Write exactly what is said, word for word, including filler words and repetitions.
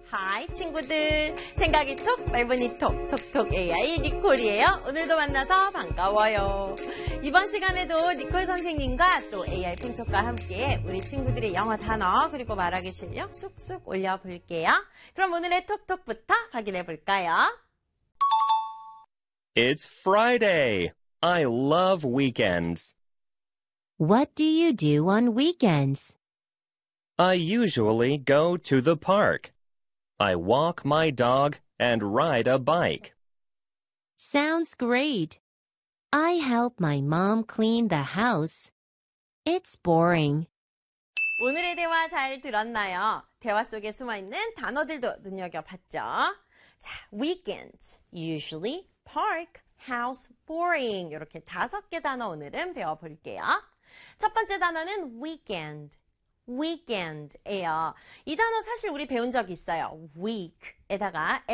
하이 친구들, 생각이 톡, 말문이 톡, 톡톡 에이아이 니콜이에요. 오늘도 만나서 반가워요. 이번 시간에도 니콜 선생님과 또 에이아이 팽톡과 함께 우리 친구들의 영어 단어 그리고 말하기 실력 쑥쑥 올려볼게요. 그럼 오늘의 톡톡부터 확인해 볼까요? It's Friday. I love weekends. What do you do on weekends? I usually go to the park. I walk my dog and ride a bike. Sounds great. I help my mom clean the house. It's boring. 오늘의 대화 잘 들었나요? 대화 속에 숨어있는 단어들도 눈여겨봤죠? 자, weekends, usually, park, house, boring 이렇게 다섯 개 단어 오늘은 배워볼게요. 첫 번째 단어는 weekend. weekend예요. 이 단어 사실 우리 배운 적 있어요. week에다가